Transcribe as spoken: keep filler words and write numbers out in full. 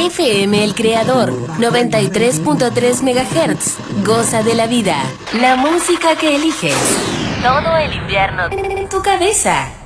F M El Creador, noventa y tres punto tres megahertz. Goza de la vida. La música que eliges. Todo el invierno en tu cabeza.